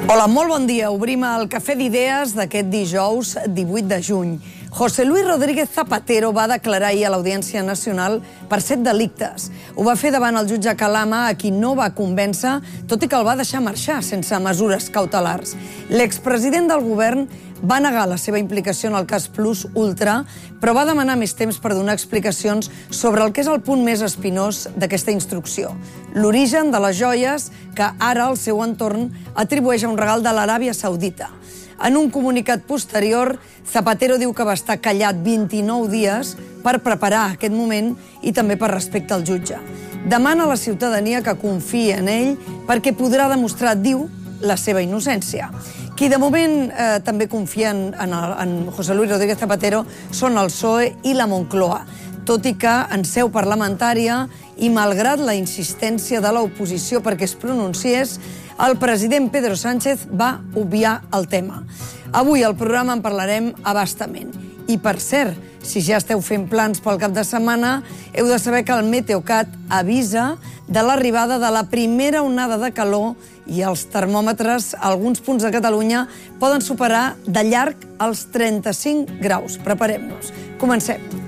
Hola, molt bon dia. Obrim el Cafè d'Idees d'aquest dijous 18 de juny. José Luis Rodríguez Zapatero va declarar ahir a l'Audiència Nacional per 7 delictes. Ho va fer davant el jutge Calama, a qui no va convèncer, tot i que el va deixar marxar sense mesures cautelars. L'expresident del govern va negar la seva implicació en el cas Plus Ultra, però va demanar més temps per donar explicacions sobre el que és el punt més espinós d'aquesta instrucció: l'origen de les joies que ara el seu entorn atribueix a un regal de l'Aràbia Saudita. En un comunicat posterior, Zapatero diu que va estar callat 29 dies per preparar aquest moment i també per respecte al jutge. Demana a la ciutadania que confiï en ell perquè podrà demostrar, diu, la seva innocència. Qui de moment també confien en José Luis Rodríguez Zapatero són el PSOE i la Moncloa, tot i que en seu parlamentària i malgrat la insistència de l'oposició perquè es pronunciés, el president Pedro Sánchez va obviar el tema. Avui al programa en parlarem a bastament. I per cert, si ja esteu fent plans pel cap de setmana, heu de saber que el Meteocat avisa de l'arribada de la primera onada de calor i els termòmetres a alguns punts de Catalunya poden superar de llarg els 35 graus. Preparem-nos. Comencem.